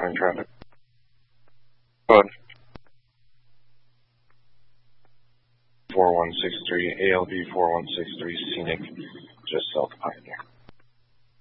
oncoming traffic. Go ahead. 4163, ALB 4163, Scenic, just south of Pioneer.